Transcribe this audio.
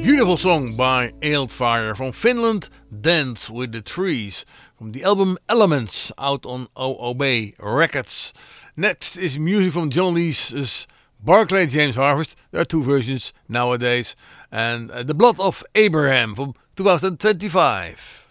Beautiful song by Eldfire from Finland, Dance with the Trees, from the album Elements, out on OOB Records. Next is music from John Lees's Barclay James Harvest. There are two versions nowadays. And The Blood of Abraham from 2025.